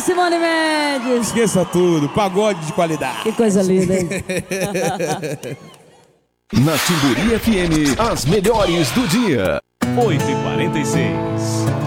Simone Mendes. Esqueça tudo, pagode de qualidade. Que coisa linda, hein? Na Timburi FM, as melhores do dia. 8h46.